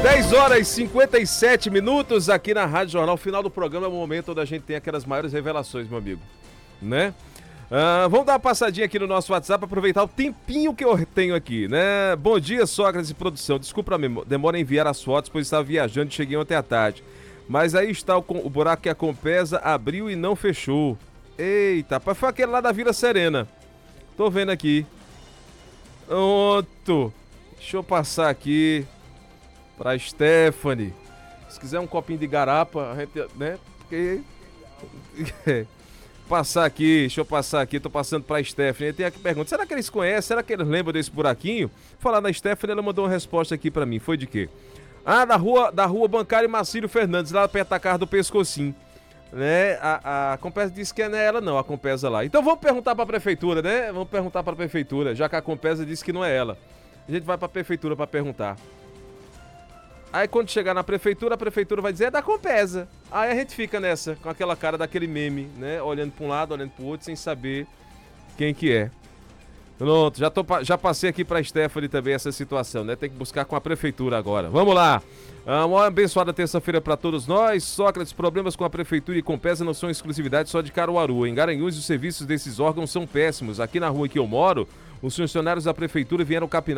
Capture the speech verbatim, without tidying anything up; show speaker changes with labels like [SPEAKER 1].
[SPEAKER 1] dez horas e cinquenta e sete minutos aqui na Rádio Jornal. Final do programa é o momento onde a gente tem aquelas maiores revelações, meu amigo. Né? Uh, vamos dar uma passadinha aqui no nosso WhatsApp, aproveitar o tempinho que eu tenho aqui, né? Bom dia, Sócrates e produção. Desculpa a demora em enviar as fotos, pois estava viajando e cheguei ontem à tarde. Mas aí está o, o buraco que a Compesa abriu e não fechou. Eita, foi aquele lá da Vila Serena. Tô vendo aqui. Pronto. Deixa eu passar aqui pra Stephanie. Se quiser um copinho de garapa, a gente, né? Porque... Passar aqui, deixa eu passar aqui, tô passando pra Stephanie. Tem aqui pergunta, será que eles conhecem? Será que eles lembram desse buraquinho? Falar na Stephanie, ela mandou uma resposta aqui pra mim. Foi de quê? Ah, da rua, da rua Bancário Marcílio Fernandes, lá perto da casa do Pescocinho. Né? A, a Compesa disse que não é ela não, a Compesa lá. Então vamos perguntar pra prefeitura, né? Vamos perguntar pra prefeitura, já que a Compesa disse que não é ela. A gente vai pra prefeitura pra perguntar. Aí quando chegar na prefeitura, a prefeitura vai dizer, é da Compesa. Aí a gente fica nessa, com aquela cara daquele meme, né? Olhando para um lado, olhando para o outro, sem saber quem que é. Pronto, já, tô, já passei aqui para a Stephanie também essa situação, né? Tem que buscar com a prefeitura agora. Vamos lá! Uma abençoada terça-feira para todos nós. Sócrates, problemas com a prefeitura e Compesa não são exclusividade só de Caruaru. Em Garanhuns, os serviços desses órgãos são péssimos. Aqui na rua que eu moro, os funcionários da prefeitura vieram capinar